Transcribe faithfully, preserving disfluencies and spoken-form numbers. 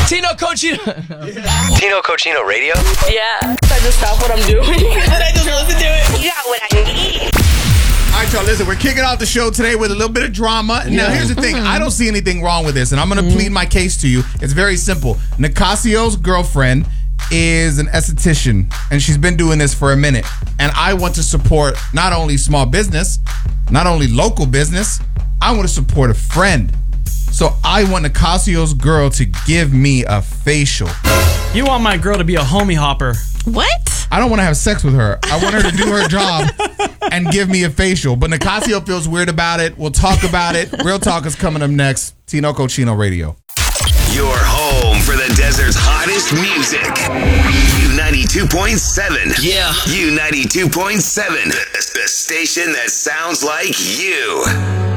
Tino Cochino. Tino Cochino Radio? Yeah. I just stop what I'm doing and I just listen to it. You got what I need. All right, y'all, listen, we're kicking off the show today with a little bit of drama. Yeah. Now, here's the thing. I don't see anything wrong with this, and I'm going to plead my case to you. It's very simple. Nicasio's girlfriend is an esthetician, and she's been doing this for a minute. And I want to support not only small business, not only local business, I want to support a friend. So I want Nicasio's girl to give me a facial. You want my girl to be a homie hopper. What? I don't want to have sex with her. I want her to do her job and give me a facial. But Nicasio feels weird about it. We'll talk about it. Real Talk is coming up next. Tino Cochino Radio. Your home for the desert's hottest music. U ninety-two point seven. Yeah. U ninety-two point seven. The, the station that sounds like you.